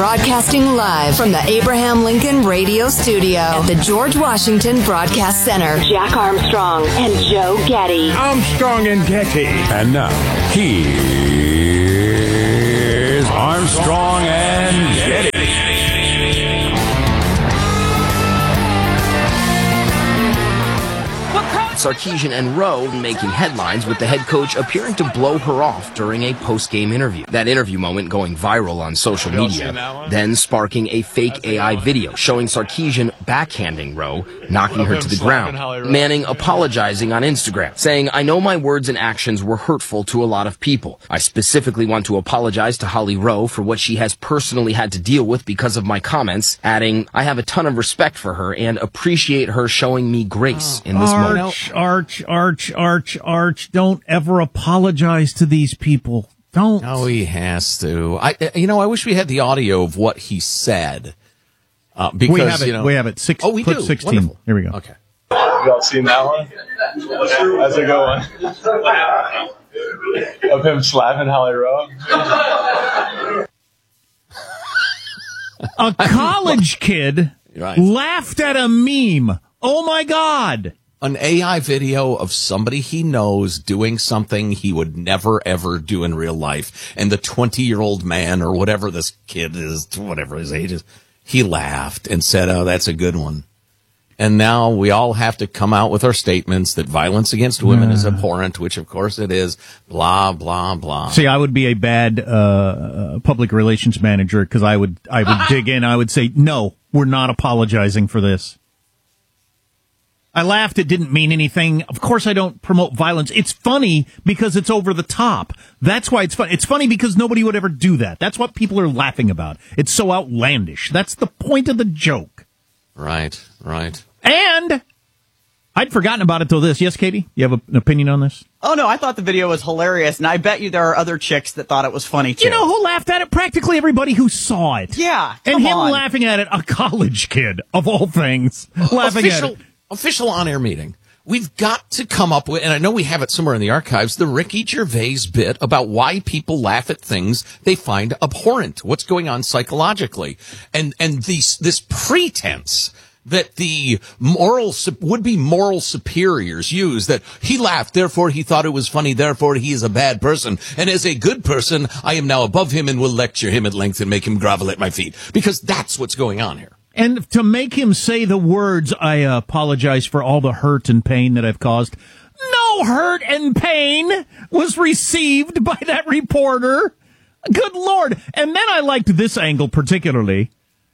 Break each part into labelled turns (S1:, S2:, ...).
S1: Broadcasting live from the Abraham Lincoln Radio Studio at the George Washington Broadcast Center. Jack Armstrong and Joe Getty.
S2: Armstrong and Getty.
S3: And now, here's Armstrong and Getty.
S4: Sarkisian and Rowe making headlines with the head coach appearing to blow her off during a post-game interview. That interview moment going viral on social media, then sparking a fake AI video showing Sarkisian backhanding Rowe, knocking her to the ground. Manning apologizing on Instagram, saying, "I know my words and actions were hurtful to a lot of people. I specifically want to apologize to Holly Rowe for what she has personally had to deal with because of my comments," adding, "I have a ton of respect for her and appreciate her showing me grace in this moment."
S5: Arch, don't ever apologize to these people. Don't.
S6: No, he has to. I wish we had the audio of what he said. Because,
S5: we have it. We have it.
S6: We do.
S5: 16.
S6: Wonderful.
S5: Here we go.
S6: Okay.
S7: Y'all seen that one? How's it going? Of him slapping Holly Rowe?
S5: A college kid laughed at a meme. Oh, my God.
S6: An AI video of somebody he knows doing something he would never, ever do in real life. And the 20-year-old man or whatever this kid is, whatever his age is, he laughed and said, "Oh, that's a good one." And now we all have to come out with our statements that violence against women is abhorrent, which of course it is, blah, blah, blah.
S5: See, I would be a bad public relations manager because I would dig in. I would say, no, we're not apologizing for this. I laughed. It didn't mean anything. Of course, I don't promote violence. It's funny because it's over the top. That's why it's funny. It's funny because nobody would ever do that. That's what people are laughing about. It's so outlandish. That's the point of the joke.
S6: Right.
S5: And I'd forgotten about it till this. Yes, Katie? You have an opinion on this?
S8: Oh, no, I thought the video was hilarious, and I bet you there are other chicks that thought it was funny, too.
S5: You know who laughed at it? Practically everybody who saw it.
S8: Yeah,
S5: and him laughing at it, a college kid, of all things, laughing at it.
S6: Official on-air meeting. We've got to come up with, and I know we have it somewhere in the archives, the Ricky Gervais bit about why people laugh at things they find abhorrent. What's going on psychologically. And this pretense that the would-be moral superiors use, that he laughed, therefore he thought it was funny, therefore he is a bad person. And as a good person, I am now above him and will lecture him at length and make him grovel at my feet. Because that's what's going on here.
S5: And to make him say the words, "I apologize for all the hurt and pain that I've caused." No hurt and pain was received by that reporter. Good Lord. And then I liked this angle particularly,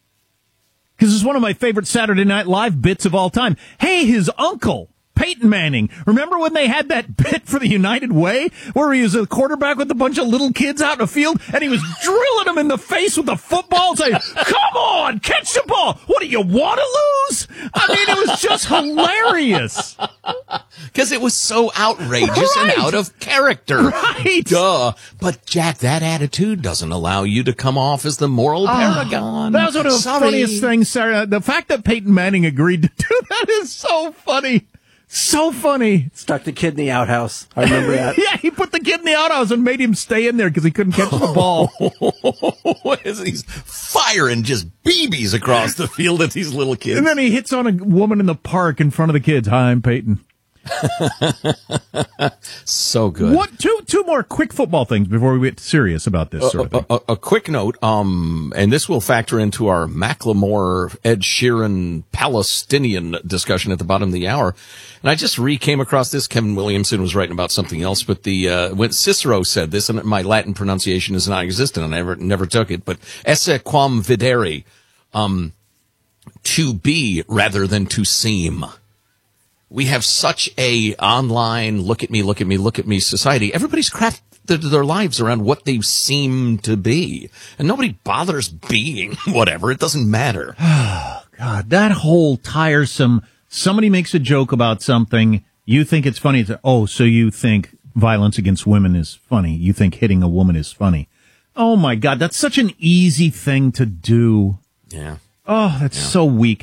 S5: because it's one of my favorite Saturday Night Live bits of all time. Hey, his uncle, Peyton Manning. Remember when they had that bit for the United Way where he was a quarterback with a bunch of little kids out in the field and he was drilling them in the face with a football saying, "Come on, catch the ball. What do you want to lose?" I mean, it was just hilarious.
S6: Because it was so outrageous and out of character.
S5: Right.
S6: Duh. But, Jack, that attitude doesn't allow you to come off as the moral paragon.
S5: That was one of the funniest things, Sarah. The fact that Peyton Manning agreed to do that is so funny. So funny.
S9: Stuck the kid in the outhouse. I remember that.
S5: Yeah, he put the kid in the outhouse and made him stay in there because he couldn't catch the ball.
S6: What is he's firing just BBs across the field at these little kids.
S5: And then he hits on a woman in the park in front of the kids. "Hi, I'm Peyton."
S6: So good.
S5: What? Two more quick football things before we get serious about this sort of thing.
S6: A quick note, and this will factor into our Macklemore, Ed Sheeran, Palestinian discussion at the bottom of the hour. And I just came across this. Kevin Williamson was writing about something else, but when Cicero said this, and my Latin pronunciation is non-existent, I never took it, but esse quam videre, to be rather than to seem. We have such a online look at me society. Everybody's crafted their lives around what they seem to be. And nobody bothers being whatever. It doesn't matter.
S5: Oh, God, that whole tiresome, somebody makes a joke about something, you think it's funny. So you think violence against women is funny. You think hitting a woman is funny. Oh, my God, that's such an easy thing to do.
S6: Yeah.
S5: Oh, that's so weak.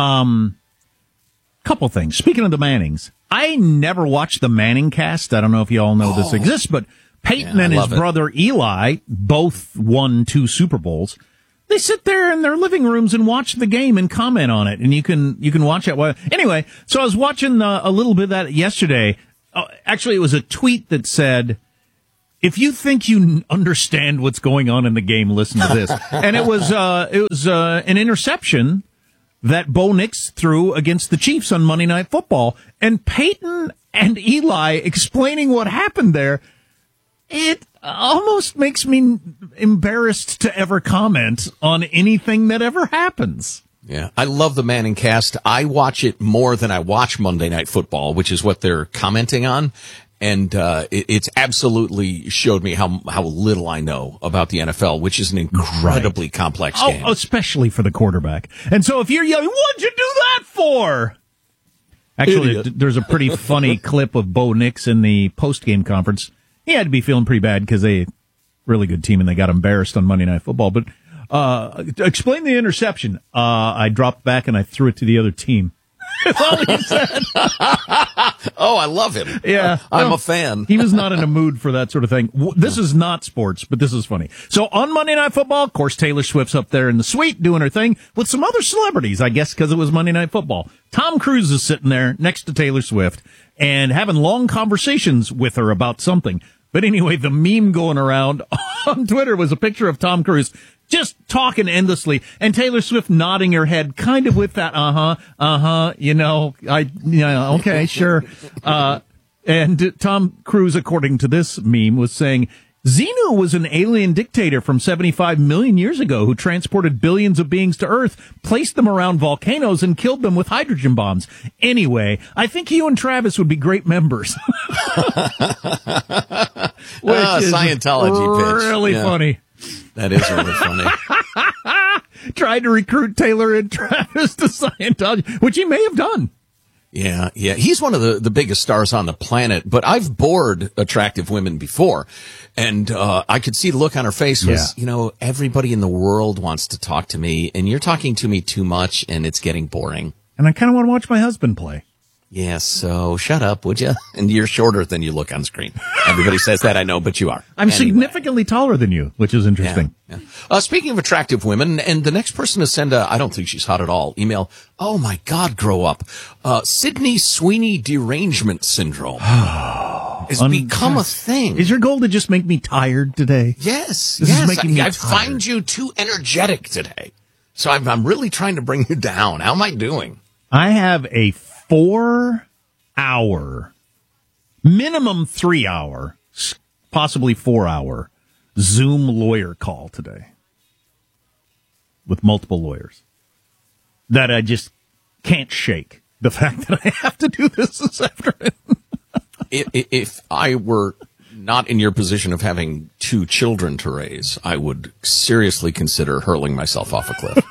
S5: Couple things. Speaking of the Mannings, I never watched the Manning cast. I don't know if you all know this exists, but Peyton and his brother Eli both won 2 Super Bowls. They sit there in their living rooms and watch the game and comment on it, and you can watch it. Anyway, so I was watching a little bit of that yesterday. Actually, it was a tweet that said, "If you think you understand what's going on in the game, listen to this." And it was an interception that Bo Nix threw against the Chiefs on Monday Night Football, and Peyton and Eli explaining what happened there. It almost makes me embarrassed to ever comment on anything that ever happens.
S6: Yeah, I love the Manning cast. I watch it more than I watch Monday Night Football, which is what they're commenting on. And it's absolutely showed me how little I know about the NFL, which is an incredibly complex game.
S5: Especially for the quarterback. And so if you're yelling, "What'd you do that for?" Actually, there's a pretty funny clip of Bo Nix in the post-game conference. He had to be feeling pretty bad because they really good team and they got embarrassed on Monday Night Football. But explain the interception. I dropped back and I threw it to the other team. That's all he said.
S6: Oh, I love him.
S5: Yeah.
S6: I'm a fan.
S5: He was not in a mood for that sort of thing. This is not sports, but this is funny. So on Monday Night Football, of course, Taylor Swift's up there in the suite doing her thing with some other celebrities, I guess, because it was Monday Night Football. Tom Cruise is sitting there next to Taylor Swift and having long conversations with her about something. But anyway, the meme going around on Twitter was a picture of Tom Cruise just talking endlessly, and Taylor Swift nodding her head, kind of with that, okay, sure. And Tom Cruise, according to this meme, was saying, Xenu was an alien dictator from 75 million years ago who transported billions of beings to Earth, placed them around volcanoes, and killed them with hydrogen bombs. Anyway, I think you and Travis would be great members. Which is
S6: Scientology pitch.
S5: Really funny.
S6: That is really funny.
S5: Tried to recruit Taylor and Travis to Scientology, which he may have done.
S6: Yeah. He's one of the biggest stars on the planet, but I've bored attractive women before. And I could see the look on her face was, everybody in the world wants to talk to me, and you're talking to me too much, and it's getting boring.
S5: And I kind of want to watch my husband play.
S6: Yeah, so shut up, would you? And you're shorter than you look on screen. Everybody says that, I know, but you are.
S5: I'm significantly taller than you, which is interesting.
S6: Yeah. Speaking of attractive women, and the next person to send I don't think she's hot at all, email, oh my God, grow up. Sydney Sweeney derangement syndrome has become a thing.
S5: Is your goal to just make me tired today?
S6: Yes.
S5: This is making me
S6: I
S5: tired.
S6: find you too energetic today. So I'm really trying to bring you down. How am I doing?
S5: I have a 4-hour, minimum 3-hour, possibly 4-hour Zoom lawyer call today with multiple lawyers that I just can't shake. The fact that I have to do this afternoon.
S6: If I were not in your position of having 2 children to raise, I would seriously consider hurling myself off a cliff.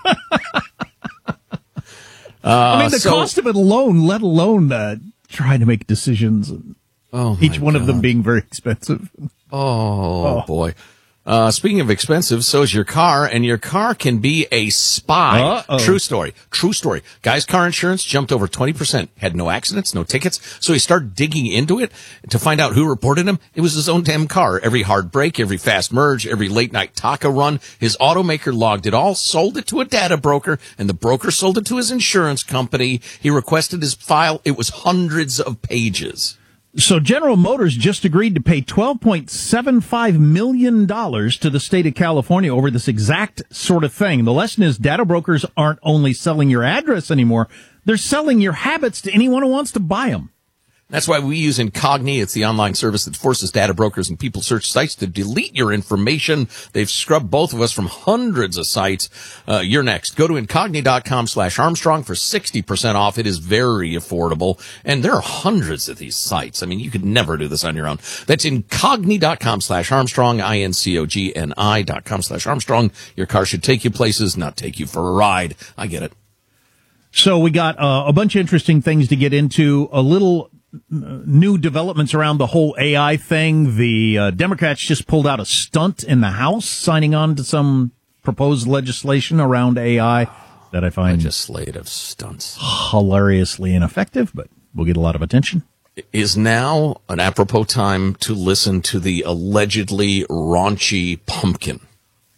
S5: The cost of it alone, let alone trying to make decisions, each one of them being very expensive.
S6: Oh. Boy. Speaking of expensive, so is your car, and your car can be a spy.
S5: Uh-oh.
S6: True story. Guy's car insurance jumped over 20%. Had no accidents, no tickets. So he started digging into it to find out who reported him. It was his own damn car. Every hard brake, every fast merge, every late night taco run. His automaker logged it all, sold it to a data broker, and the broker sold it to his insurance company. He requested his file. It was hundreds of pages.
S5: So General Motors just agreed to pay $12.75 million to the state of California over this exact sort of thing. The lesson is data brokers aren't only selling your address anymore, they're selling your habits to anyone who wants to buy them.
S6: That's why we use Incogni. It's the online service that forces data brokers and people search sites to delete your information. They've scrubbed both of us from hundreds of sites. You're next. Go to Incogni.com/Armstrong for 60% off. It is very affordable. And there are hundreds of these sites. I mean, you could never do this on your own. That's Incogni.com/Armstrong, INCOGNI.com/Armstrong. Your car should take you places, not take you for a ride. I get it.
S5: So we got a bunch of interesting things to get into, a little new developments around the whole AI thing. The Democrats just pulled out a stunt in the House, signing on to some proposed legislation around AI that I find
S6: legislative stunts
S5: hilariously ineffective, but will get a lot of attention.
S6: Is now an apropos time to listen to the allegedly raunchy Pumpkin.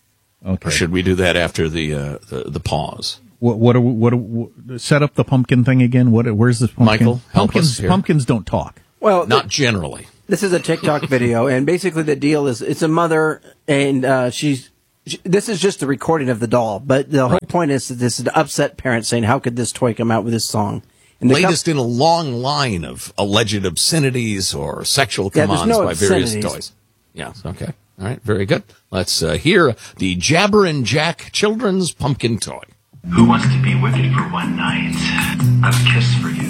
S5: Okay.
S6: Or should we do that after the pause?
S5: Set up the pumpkin thing again? Where's this pumpkin?
S6: Michael, help us here.
S5: Pumpkins don't talk.
S9: Well,
S6: not generally.
S9: This is a TikTok video, and basically the deal is it's a mother, and this is just a recording of the doll, but the whole point is that this is an upset parent saying, how could this toy come out with this song? And
S6: latest in a long line of alleged obscenities or sexual commands by various toys. Yeah, okay. All right, very good. Let's hear the Jabberin' Jack children's pumpkin toy.
S2: Who wants to be wicked for one night? A kiss for you.